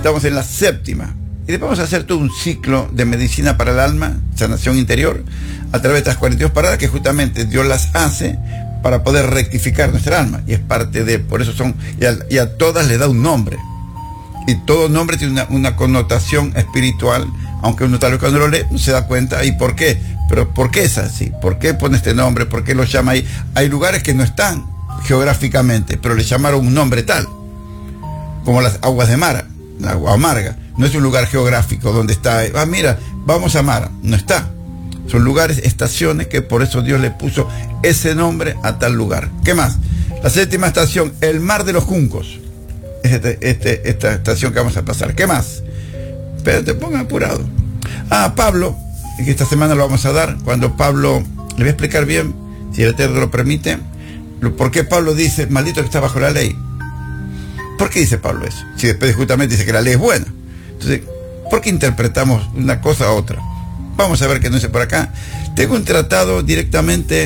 Estamos en la séptima. Y después vamos a hacer todo un ciclo de medicina para el alma, sanación interior, a través de estas 42 paradas que justamente Dios las hace para poder rectificar nuestra alma. Y es parte de, por eso son, y a todas le da un nombre. Y todo nombre tiene una connotación espiritual, aunque uno tal vez cuando lo lee no se da cuenta. ¿Y por qué? Pero ¿por qué es así? ¿Por qué pone este nombre? ¿Por qué lo llama ahí? Hay lugares que no están geográficamente, pero le llamaron un nombre tal, como las aguas de Mara, la agua amarga. No es un lugar geográfico donde está, mira, vamos a Mara. No está. Son lugares, estaciones, que por eso Dios le puso ese nombre a tal lugar. ¿Qué más? La séptima estación, el Mar de los Juncos. Esta estación que vamos a pasar. ¿Qué más? Espérate, pongan apurado. Pablo, que esta semana lo vamos a dar, cuando Pablo, le voy a explicar bien, si el Eterno lo permite, por qué Pablo dice, maldito que está bajo la ley. ¿Por qué dice Pablo eso? Si después justamente dice que la ley es buena. Entonces, ¿por qué interpretamos una cosa a otra? Vamos a ver qué no dice por acá. Tengo un tratado directamente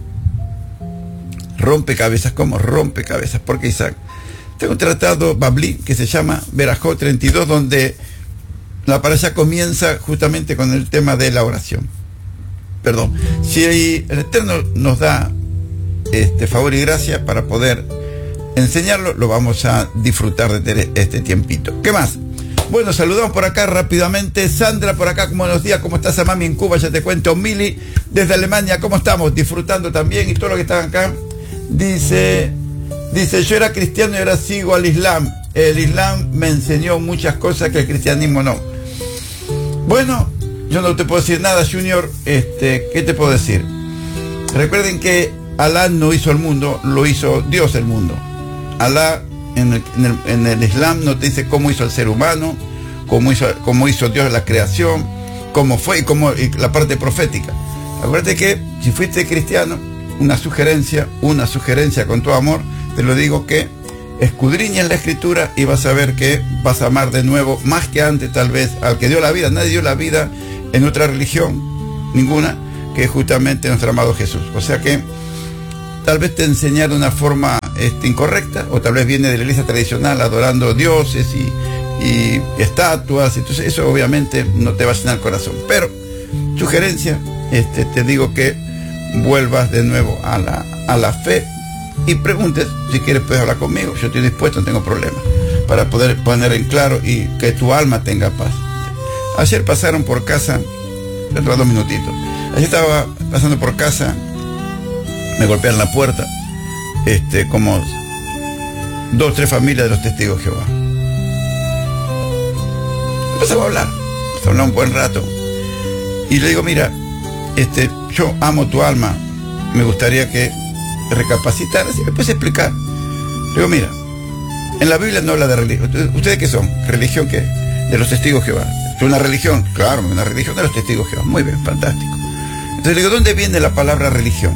rompecabezas. ¿Cómo? Rompecabezas. ¿Por qué, Isaac? Tengo un tratado Babli que se llama Berajot 32, donde la parasha comienza justamente con el tema de la oración. Perdón. Si el Eterno nos da favor y gracia para poder enseñarlo, lo vamos a disfrutar de este tiempito. ¿Qué más? Bueno, saludamos por acá rápidamente. Sandra por acá, buenos días, ¿cómo estás, mami? En Cuba, ya te cuento. Mili, desde Alemania, ¿cómo estamos? Disfrutando también, y todo lo que están acá. Dice, yo era cristiano y ahora sigo al Islam. El Islam me enseñó muchas cosas que el cristianismo no. Bueno, yo no te puedo decir nada, Junior. ¿Qué te puedo decir? Recuerden que Alá no hizo el mundo, lo hizo Dios el mundo. Alá en el Islam no te dice cómo hizo el ser humano, cómo hizo Dios la creación, cómo fue y la parte profética. Acuérdate que si fuiste cristiano, una sugerencia con todo amor, te lo digo, que escudriñes la escritura y vas a ver que vas a amar de nuevo, más que antes tal vez, al que dio la vida. Nadie dio la vida en otra religión, ninguna, que justamente nuestro amado Jesús. O sea que tal vez te enseñaron de una forma incorrecta, o tal vez viene de la iglesia tradicional adorando dioses y estatuas. Entonces eso obviamente no te va a llenar el corazón. Pero, sugerencia, te digo que vuelvas de nuevo a la fe y preguntes. Si quieres puedes hablar conmigo, yo estoy dispuesto, no tengo problema, para poder poner en claro y que tu alma tenga paz. Ayer pasaron por casa, dentro de 2 minutitos, ayer estaba pasando por casa, me golpearon la puerta, como 2 o 3 familias de los testigos de Jehová. Empezamos a hablar un buen rato, y le digo, mira, yo amo tu alma, me gustaría que recapacitaras y me puedes explicar. Le digo, mira, en la Biblia no habla de religión. ¿Ustedes qué son? ¿Religión qué? De los testigos de Jehová. ¿Es una religión? Claro, una religión de los testigos de Jehová. Muy bien, fantástico. Entonces le digo, ¿dónde viene la palabra religión?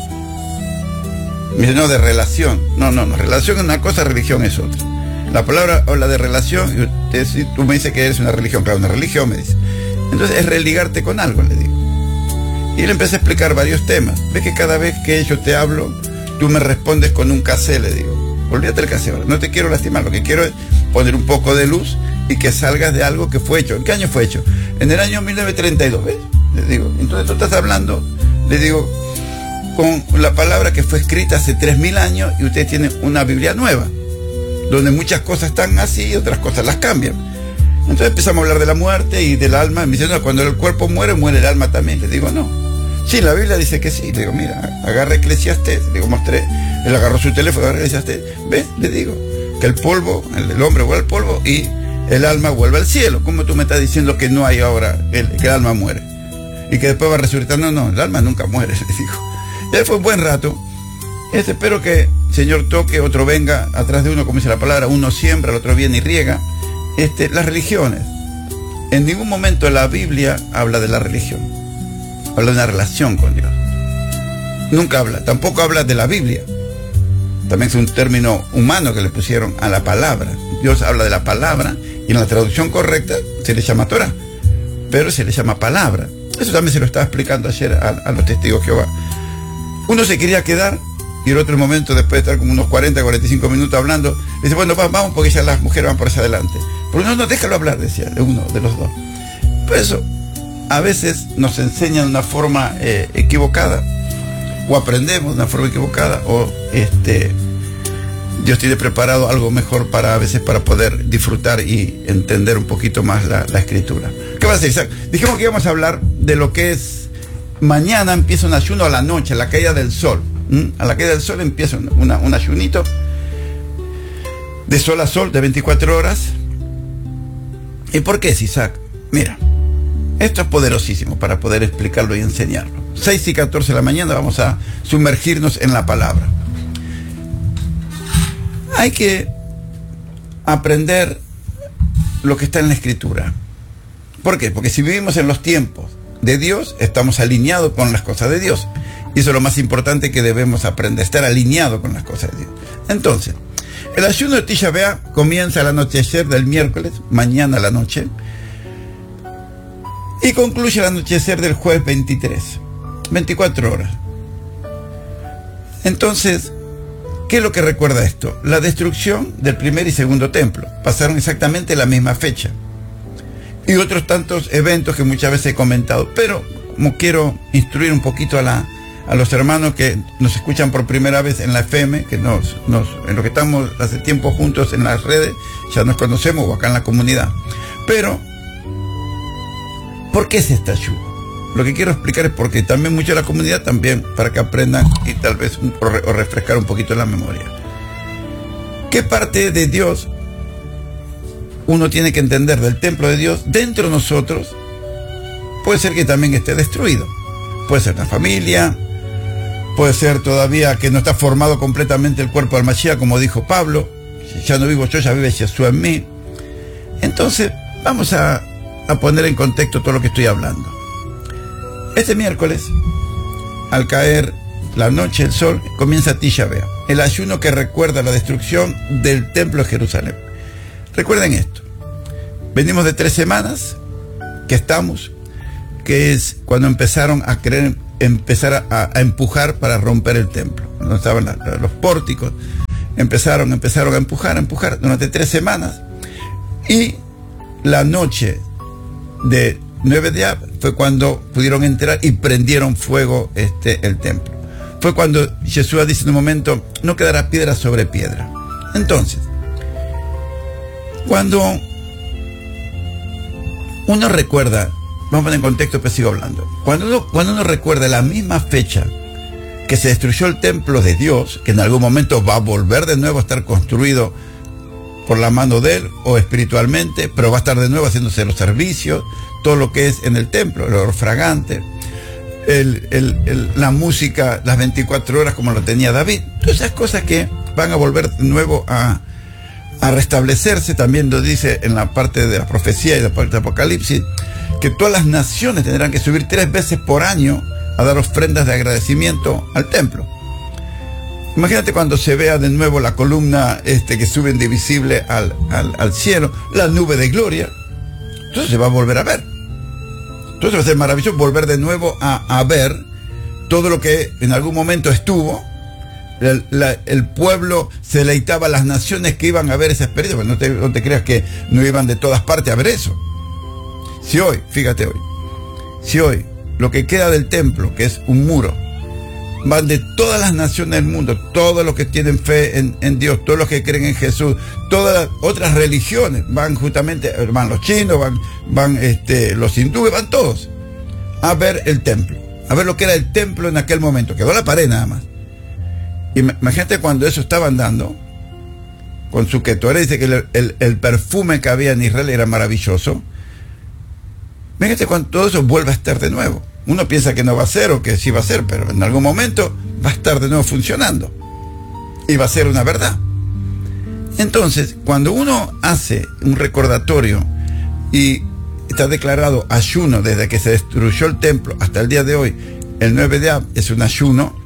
Me dice, no, de relación. No, relación es una cosa, religión es otra. La palabra habla de relación y tú me dices que eres una religión. Claro, una religión, me dice. Entonces es religarte con algo, le digo. Y le empecé a explicar varios temas. Ves que cada vez que yo te hablo, tú me respondes con un casé, le digo. Olvídate del casé ahora, no te quiero lastimar, lo que quiero es poner un poco de luz y que salgas de algo que fue hecho. ¿En qué año fue hecho? En el año 1932, ¿ves? Le digo, entonces tú estás hablando, le digo, con la palabra que fue escrita hace 3000 años y ustedes tienen una Biblia nueva, donde muchas cosas están así y otras cosas las cambian. Entonces empezamos a hablar de la muerte y del alma. Me dice, no, cuando el cuerpo muere, muere el alma también. Le digo, no. Sí, la Biblia dice que sí. Le digo, mira, agarra Eclesiastés. Le digo, mostré. Él agarró su teléfono, agarró Eclesiastés. ¿Ves? Le digo, que el polvo, el hombre vuelve al polvo y el alma vuelve al cielo. ¿Cómo tú me estás diciendo que no hay ahora, que el alma muere? Y que después va a resucitar. No, el alma nunca muere, le digo. Ya fue un buen rato. Espero que el Señor toque, otro venga atrás de uno, como dice la palabra, uno siembra, el otro viene y riega. Las religiones. En ningún momento la Biblia habla de la religión. Habla de una relación con Dios. Nunca habla, tampoco habla de la Biblia. También es un término humano que le pusieron a la palabra. Dios habla de la palabra y en la traducción correcta se le llama Torah, pero se le llama palabra. Eso también se lo estaba explicando ayer a los testigos de Jehová. Uno se quería quedar y el otro momento, después de estar como unos 40, 45 minutos hablando, dice, bueno, vamos porque ya las mujeres van por hacia adelante. Porque no, déjalo hablar, decía uno de los dos. Por eso, a veces nos enseñan de una forma equivocada, o aprendemos de una forma equivocada, o Dios tiene preparado algo mejor a veces para poder disfrutar y entender un poquito más la escritura. ¿Qué va a hacer, Isaac? Dijimos que íbamos a hablar de lo que es, mañana empieza un ayuno a la noche, a la caída del sol. A la caída del sol empieza un ayunito de sol a sol de 24 horas. ¿Y por qué es, Isaac? Mira, esto es poderosísimo para poder explicarlo y enseñarlo. 6:14 de la mañana vamos a sumergirnos en la palabra. Hay que aprender lo que está en la escritura. ¿Por qué? Porque si vivimos en los tiempos de Dios, estamos alineados con las cosas de Dios. Y eso es lo más importante que debemos aprender, estar alineado con las cosas de Dios. Entonces, el ayuno de Tisha B'Av comienza al anochecer del miércoles, mañana a la noche, y concluye al anochecer del jueves 23, 24 horas. Entonces, ¿qué es lo que recuerda esto? La destrucción del primer y segundo templo. Pasaron exactamente la misma fecha. Y otros tantos eventos que muchas veces he comentado. Pero, como quiero instruir un poquito a los hermanos que nos escuchan por primera vez en la FM, que en lo que estamos hace tiempo juntos en las redes, ya nos conocemos, o acá en la comunidad. Pero, ¿por qué es esta ayuda? Lo que quiero explicar es porque también mucho de la comunidad también, para que aprendan y tal vez o refrescar un poquito la memoria. ¿Qué parte de Dios uno tiene que entender del templo de Dios dentro de nosotros? Puede ser que también esté destruido. Puede ser la familia, puede ser todavía que no está formado completamente el cuerpo del Mashiach, como dijo Pablo. Ya no vivo yo, ya vive Jesús en mí. Entonces, vamos a poner en contexto todo lo que estoy hablando. Este miércoles, al caer la noche, el sol, comienza Tisha B'Av, el ayuno que recuerda la destrucción del templo de Jerusalén. Recuerden esto, venimos de 3 semanas que estamos, que es cuando empezaron a empezar a empujar para romper el templo. Cuando estaban los pórticos, empezaron a empujar durante 3 semanas, y la noche de 9 de Av fue cuando pudieron entrar y prendieron fuego el templo. Fue cuando Jesús dice en un momento, no quedará piedra sobre piedra. Entonces, cuando uno recuerda, vamos a poner en contexto, pero sigo hablando. Cuando uno recuerda la misma fecha que se destruyó el templo de Dios, que en algún momento va a volver de nuevo a estar construido por la mano de Él o espiritualmente, pero va a estar de nuevo haciéndose los servicios, todo lo que es en el templo, el olor fragante, la música, las 24 horas como lo tenía David, todas esas cosas que van a volver de nuevo a restablecerse. También lo dice en la parte de la profecía y la parte de Apocalipsis, que todas las naciones tendrán que subir 3 veces por año a dar ofrendas de agradecimiento al templo. Imagínate cuando se vea de nuevo la columna que sube indivisible al cielo, la nube de gloria. Entonces se va a volver a ver. Entonces va a ser maravilloso volver de nuevo a ver todo lo que en algún momento estuvo. El pueblo se deleitaba, las naciones que iban a ver esa experiencia. Pues no te creas que no iban de todas partes a ver eso. Si hoy, fíjate hoy, si hoy lo que queda del templo, que es un muro, van de todas las naciones del mundo, todos los que tienen fe en Dios, todos los que creen en Jesús, todas las otras religiones, van justamente, van los chinos, van los hindúes, van todos a ver el templo, a ver lo que era el templo en aquel momento. Quedó la pared nada más. Imagínate cuando eso estaba andando con su Ketorah, dice que el perfume que había en Israel era maravilloso. Imagínate cuando todo eso vuelve a estar de nuevo. Uno piensa que no va a ser o que sí va a ser, pero en algún momento va a estar de nuevo funcionando y va a ser una verdad. Entonces, cuando uno hace un recordatorio y está declarado ayuno desde que se destruyó el templo hasta el día de hoy, el 9 de Av es un ayuno,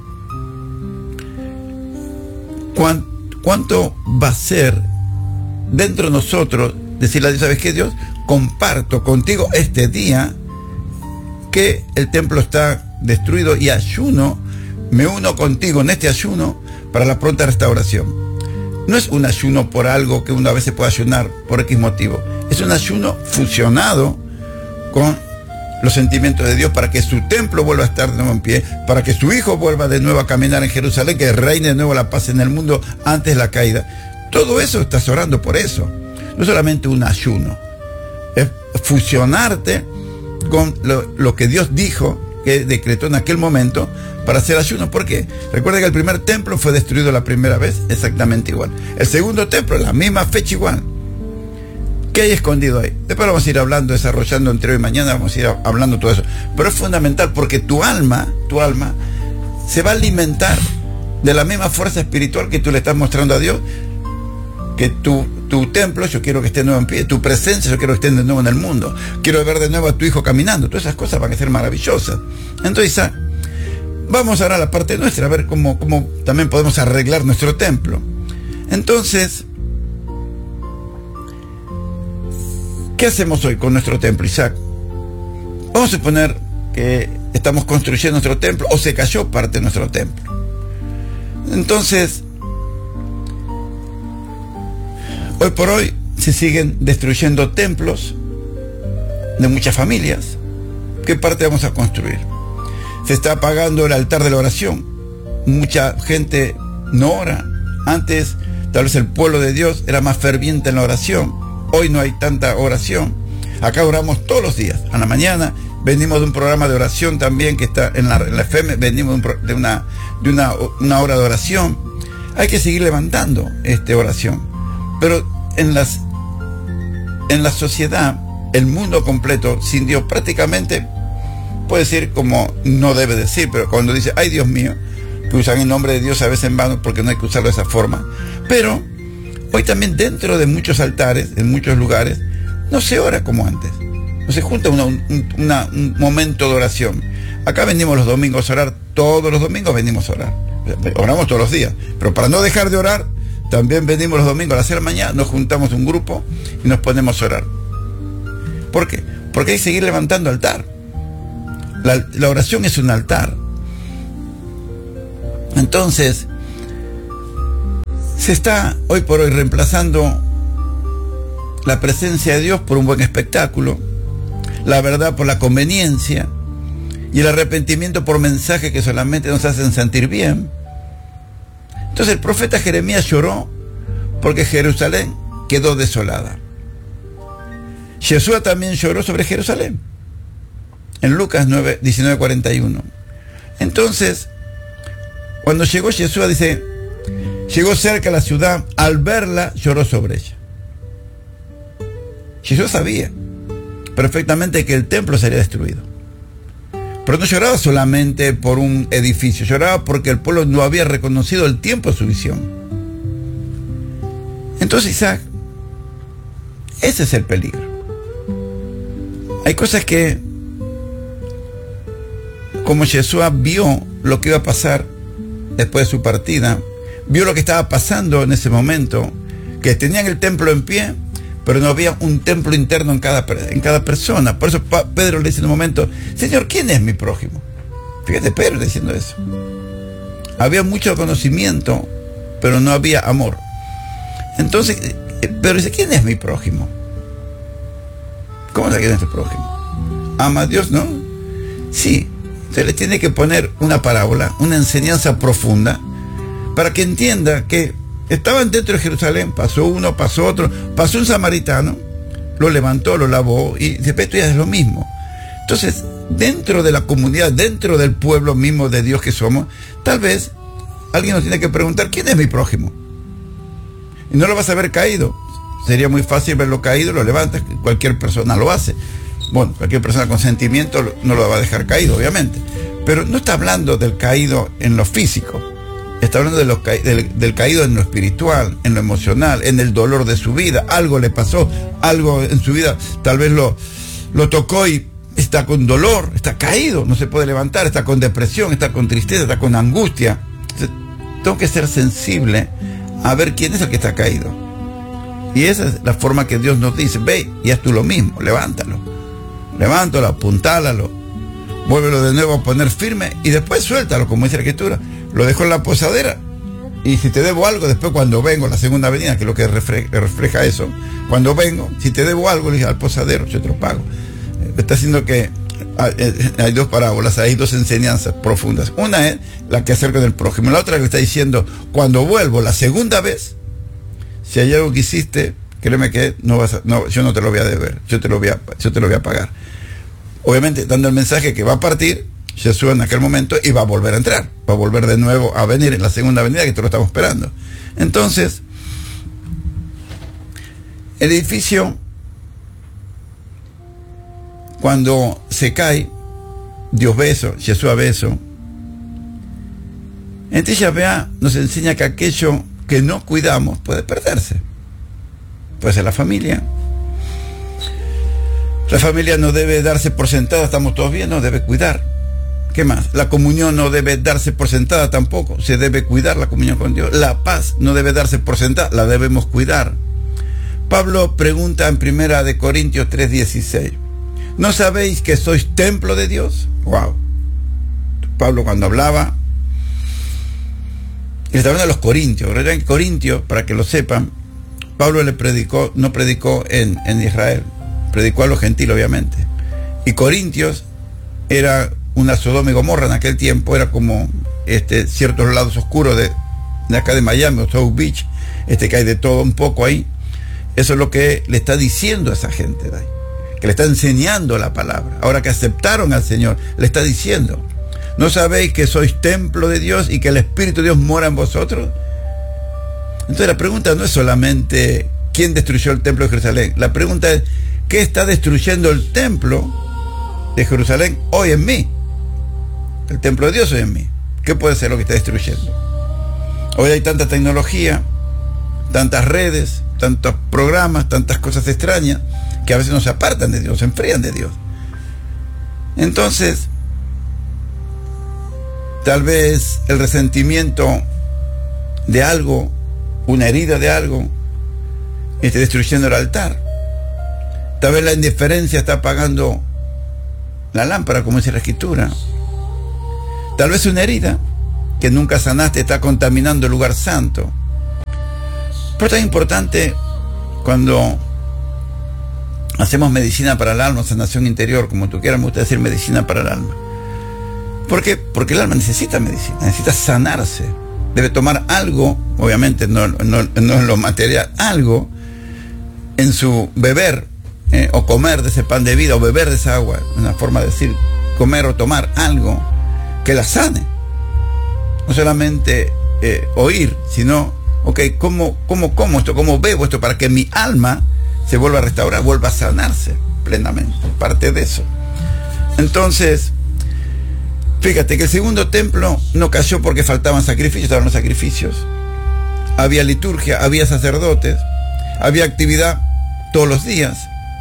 ¿cuánto va a ser dentro de nosotros decirle a Dios, ¿sabes qué, Dios? Comparto contigo este día que el templo está destruido y ayuno, me uno contigo en este ayuno para la pronta restauración. no es un ayuno por algo que uno a veces puede ayunar por X motivo. Es un ayuno fusionado con los sentimientos de Dios para que su templo vuelva a estar de nuevo en pie, para que su Hijo vuelva de nuevo a caminar en Jerusalén, que reine de nuevo la paz en el mundo antes de la caída. Todo eso estás orando por eso. No solamente un ayuno, es fusionarte con lo que Dios dijo, que decretó en aquel momento para hacer ayuno. ¿Por qué? Recuerda que el primer templo fue destruido la primera vez exactamente igual. El segundo templo, la misma fecha igual. ¿Qué hay escondido ahí? Después vamos a ir hablando, desarrollando entre hoy y mañana, vamos a ir hablando todo eso. Pero es fundamental porque tu alma se va a alimentar de la misma fuerza espiritual que tú le estás mostrando a Dios, que tu templo, yo quiero que esté de nuevo en pie, tu presencia, yo quiero que esté de nuevo en el mundo, quiero ver de nuevo a tu Hijo caminando. Todas esas cosas van a ser maravillosas. Entonces, vamos ahora a la parte nuestra, a ver cómo también podemos arreglar nuestro templo. Entonces, ¿qué hacemos hoy con nuestro templo, Isaac? Vamos a suponer que estamos construyendo nuestro templo o se cayó parte de nuestro templo. Entonces, hoy por hoy se siguen destruyendo templos de muchas familias. ¿Qué parte vamos a construir? Se está apagando el altar de la oración. Mucha gente no ora. Antes, tal vez el pueblo de Dios era más ferviente en la oración. Hoy no hay tanta oración. Acá oramos todos los días. A la mañana venimos de un programa de oración también que está en la FM. Venimos de una hora de oración. Hay que seguir levantando oración. Pero en la sociedad, el mundo completo, sin Dios, prácticamente puede decir como no debe decir, pero cuando dice, ay Dios mío, que usan el nombre de Dios a veces en vano porque no hay que usarlo de esa forma. Pero hoy también dentro de muchos altares, en muchos lugares, no se ora como antes. No se junta un momento de oración. Acá venimos los domingos a orar, todos los domingos venimos a orar. Oramos todos los días, pero para no dejar de orar, también venimos los domingos a las 6 de la mañana, nos juntamos un grupo y nos ponemos a orar. ¿Por qué? Porque hay que seguir levantando altar. La oración es un altar. Entonces, se está hoy por hoy reemplazando la presencia de Dios por un buen espectáculo, la verdad por la conveniencia y el arrepentimiento por mensajes que solamente nos hacen sentir bien. Entonces el profeta Jeremías lloró porque Jerusalén quedó desolada. Yeshua también lloró sobre Jerusalén en Lucas 19:41. Entonces, cuando llegó Yeshua, dice, llegó cerca a la ciudad, al verla lloró sobre ella. Yeshua sabía perfectamente que el templo sería destruido, pero no lloraba solamente por un edificio, lloraba porque el pueblo no había reconocido el tiempo de su visión. Entonces, Isaac, ese es el peligro. Hay cosas que, como Yeshua vio lo que iba a pasar después de su partida, vio lo que estaba pasando en ese momento, que tenían el templo en pie, pero no había un templo interno en cada persona. Por eso Pedro le dice en un momento, Señor, ¿quién es mi prójimo? Fíjate, Pedro diciendo eso. Había mucho conocimiento, pero no había amor. Entonces, Pedro dice, ¿quién es mi prójimo? ¿Cómo se quién es tu prójimo? ¿Ama a Dios, no? Sí. Se le tiene que poner una parábola, una enseñanza profunda, para que entienda que estaban dentro de Jerusalén, pasó uno, pasó otro, pasó un samaritano, lo levantó, lo lavó, y después esto ya es lo mismo. Entonces, dentro de la comunidad, dentro del pueblo mismo de Dios que somos, tal vez alguien nos tiene que preguntar, ¿quién es mi prójimo? Y no lo vas a ver caído. Sería muy fácil verlo caído, lo levantas, cualquier persona lo hace. Bueno, cualquier persona con sentimiento no lo va a dejar caído, obviamente. Pero no está hablando del caído en lo físico. Está hablando del caído en lo espiritual, en lo emocional, en el dolor de su vida. Algo le pasó, algo en su vida tal vez lo tocó y está con dolor, está caído, no se puede levantar, está con depresión, está con tristeza, está con angustia. Entonces, tengo que ser sensible a ver quién es el que está caído. Y esa es la forma que Dios nos dice, ve y haz tú lo mismo, levántalo, apuntálalo, vuélvelo de nuevo a poner firme y después suéltalo, como dice la Escritura. Lo dejó en la posadera, Y si te debo algo, después cuando vengo, la segunda venida, que es lo que refleja eso, cuando vengo, si te debo algo, le dije al posadero, yo te lo pago. Está haciendo que hay dos parábolas, hay dos enseñanzas profundas. Una es la que acerca del prójimo, la otra que está diciendo, cuando vuelvo la segunda vez, si hay algo que hiciste, créeme que yo no te lo voy a deber, yo te lo voy a pagar. Obviamente, dando el mensaje que va a partir Jesús en aquel momento y va a volver a entrar, va a volver de nuevo a venir en la segunda venida, que te lo estamos esperando. Entonces, el edificio, cuando se cae, Dios ve eso, Jesús ve eso. En Tisha B'Av nos enseña que aquello que no cuidamos puede perderse. Puede ser la familia. La familia no debe darse por sentada, estamos todos bien, no debe cuidar. ¿Qué más? La comunión no debe darse por sentada tampoco, se debe cuidar la comunión con Dios. La paz no debe darse por sentada, la debemos cuidar. Pablo pregunta en 1 Corintios 3:16, ¿no sabéis que sois templo de Dios? Wow. Pablo cuando hablaba, y le está hablando a los corintios. En Corintios, para que lo sepan, Pablo no predicó en Israel, predicó a los gentiles obviamente. Y Corintios era una Sodoma y Gomorra en aquel tiempo, era como ciertos lados oscuros de acá de Miami o South Beach, que hay de todo un poco ahí. Eso es lo que le está diciendo a esa gente de ahí, que le está enseñando la palabra. Ahora que aceptaron al Señor, le está diciendo, ¿no sabéis que sois templo de Dios y que el Espíritu de Dios mora en vosotros? Entonces la pregunta no es solamente quién destruyó el templo de Jerusalén, la pregunta es, ¿qué está destruyendo el templo de Jerusalén hoy en mí? El templo de Dios hoy en mí. ¿Qué puede ser lo que está destruyendo? Hoy hay tanta tecnología, tantas redes, tantos programas, tantas cosas extrañas, que a veces nos apartan de Dios, se enfrían de Dios. Entonces, tal vez el resentimiento de algo, una herida de algo, esté destruyendo el altar. Tal vez la indiferencia está apagando la lámpara, como dice la Escritura. Tal vez una herida que nunca sanaste está contaminando el lugar santo. Pero es tan importante cuando hacemos medicina para el alma, sanación interior, como tú quieras, me gusta decir medicina para el alma. ¿Por qué? Porque el alma necesita medicina, necesita sanarse. Debe tomar algo, obviamente no en lo material, algo en su beber o comer de ese pan de vida o beber de esa agua, una forma de decir comer o tomar algo que la sane. No solamente oír, sino, ¿cómo como esto? ¿Cómo bebo esto? Para que mi alma se vuelva a restaurar, vuelva a sanarse plenamente. Parte de eso. Entonces, fíjate que el segundo templo no cayó porque faltaban sacrificios, estaban los sacrificios. Había liturgia, había sacerdotes, había actividad todos los días.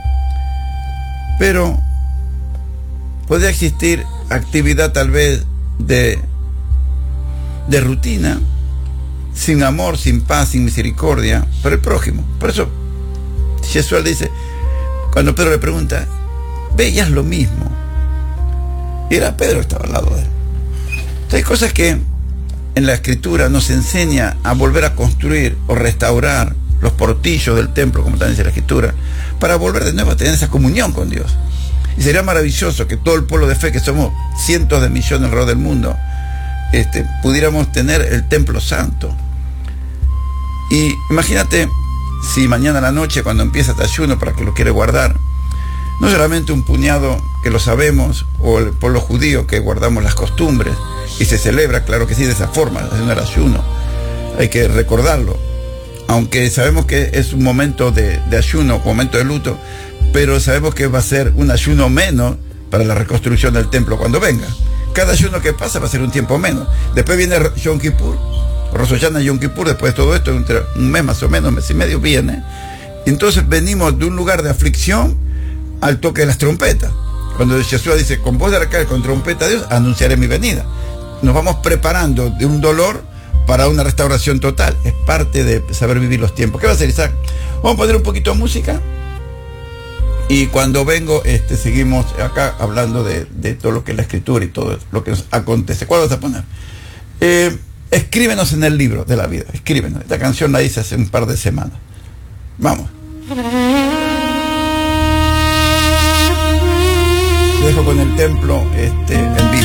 Pero podría existir actividad tal vez de rutina, sin amor, sin paz, sin misericordia por el prójimo. Por eso Jesús le dice, cuando Pedro le pregunta, ve y haz lo mismo. Y era Pedro que estaba al lado de él. Entonces hay cosas que en la Escritura nos enseña a volver a construir o restaurar los portillos del templo, como también dice la Escritura, para volver de nuevo a tener esa comunión con Dios. Y sería maravilloso que todo el pueblo de fe, que somos cientos de millones alrededor del mundo, pudiéramos tener el templo santo. Y imagínate si mañana a la noche, cuando empieza este ayuno, para que lo quiere guardar, no solamente un puñado que lo sabemos, o el pueblo judío que guardamos las costumbres, y se celebra, claro que sí, de esa forma, haciendo el ayuno, hay que recordarlo, aunque sabemos que es un momento de ayuno, un momento de luto, pero sabemos que va a ser un ayuno menos para la reconstrucción del templo cuando venga. Cada ayuno que pasa va a ser un tiempo menos. Después viene Yom Kippur, Rosh Hashanah y Yom Kippur, después de todo esto, entre un mes más o menos, un mes y medio viene. Entonces venimos de un lugar de aflicción al toque de las trompetas. Cuando Jesús dice, con voz de arcángel, con trompeta de Dios, anunciaré mi venida. Nos vamos preparando de un dolor para una restauración total. Es parte de saber vivir los tiempos. ¿Qué va a hacer, Isaac? Vamos a poner un poquito de música. Y cuando vengo, seguimos acá hablando de todo lo que es la Escritura y todo lo que nos acontece. ¿Cuál vas a poner? escríbenos en el libro de la vida, escríbenos. Esta canción la hice hace un par de semanas. Vamos. Te dejo con el templo en vivo.